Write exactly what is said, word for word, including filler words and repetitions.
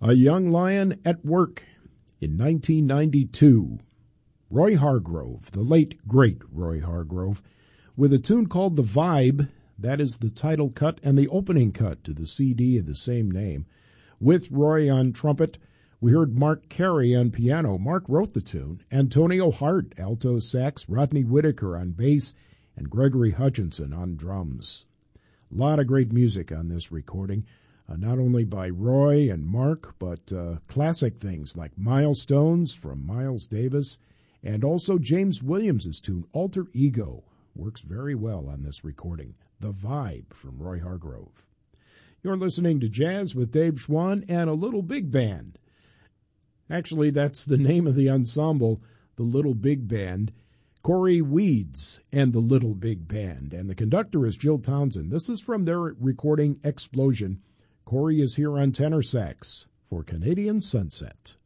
A Young Lion at Work in nineteen ninety-two. Roy Hargrove, the late, great Roy Hargrove, with a tune called The Vibe. That is the title cut and the opening cut to the C D of the same name. With Roy on trumpet, we heard Mark Carey on piano. Mark wrote the tune. Antonio Hart, alto sax, Rodney Whitaker on bass, and Gregory Hutchinson on drums. A lot of great music on this recording, uh, not only by Roy and Mark, but uh, classic things like Milestones from Miles Davis, and also James Williams' tune, Alter Ego, works very well on this recording. The Vibe from Roy Hargrove. You're listening to Jazz with Dave Schwann and a Little Big Band. Actually, that's the name of the ensemble, the Little Big Band. Corey Weeds and the Little Big Band. And the conductor is Jill Townsend. This is from their recording Explosion. Corey is here on tenor sax for Canadian Sunset.